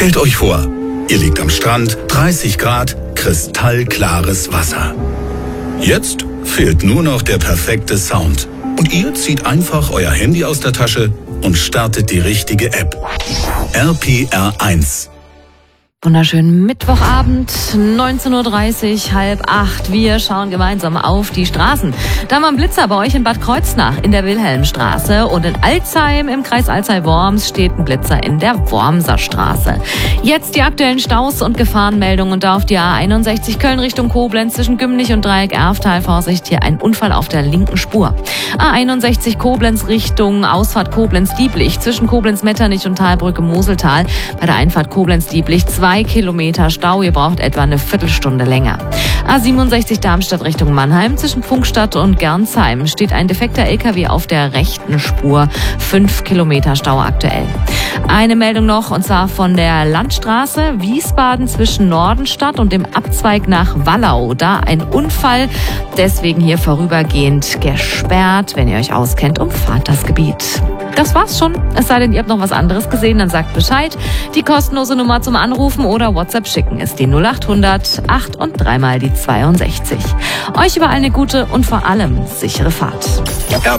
Stellt euch vor, ihr liegt am Strand, 30 Grad, kristallklares Wasser. Jetzt fehlt nur noch der perfekte Sound. Und ihr zieht einfach euer Handy aus der Tasche und startet die richtige App. RPR1. Wunderschönen Mittwochabend, 19:30 Uhr, 7:30. Wir schauen gemeinsam auf die Straßen. Da haben wir einen Blitzer bei euch in Bad Kreuznach in der Wilhelmstraße und in Alzheim im Kreis Alzey-Worms steht ein Blitzer in der Wormser Straße. Jetzt die aktuellen Staus und Gefahrenmeldungen und da auf die A61 Köln Richtung Koblenz zwischen Gümlich und Dreieck Erftal. Vorsicht, hier ein Unfall auf der linken Spur. A61 Koblenz Richtung Ausfahrt Koblenz-Dieblich zwischen Koblenz-Metternich und Talbrücke Moseltal. Bei der Einfahrt Koblenz-Dieblich 2 Kilometer Stau, ihr braucht etwa eine Viertelstunde länger. A67 Darmstadt Richtung Mannheim zwischen Pfungstadt und Gernsheim steht ein defekter LKW auf der rechten Spur. 5 Kilometer Stau aktuell. Eine Meldung noch, und zwar von der Landstraße Wiesbaden zwischen Nordenstadt und dem Abzweig nach Wallau. Da ein Unfall, deswegen hier vorübergehend gesperrt. Wenn ihr euch auskennt, umfahrt das Gebiet. Das war's schon. Es sei denn, ihr habt noch was anderes gesehen, dann sagt Bescheid. Die kostenlose Nummer zum Anrufen oder WhatsApp schicken ist die 0800 8 und 3 mal die 62. Euch überall eine gute und vor allem sichere Fahrt.